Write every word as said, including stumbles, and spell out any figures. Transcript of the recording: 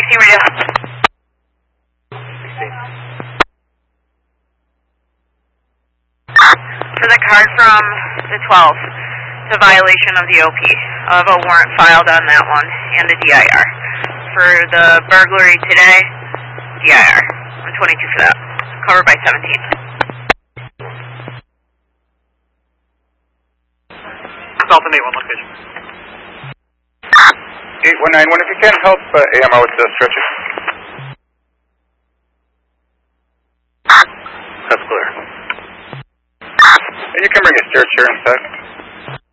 sixteen radio. For the card from the twelfth, it's a violation of the O P. I have a warrant filed on that one and a D I R. For the burglary today, D I R. I'm twenty-two for that. Covered by seventeen. Delta eight one location. eight one nine one, if you can help uh, A M O with the stretcher. That's clear. You can bring a stretcher inside.